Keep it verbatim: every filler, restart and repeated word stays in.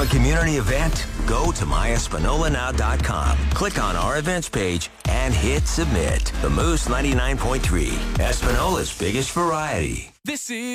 a community event? Go to my espanola now dot com. Click on our events page and hit submit. The Moose ninety-nine point three, Espanola's biggest variety. This is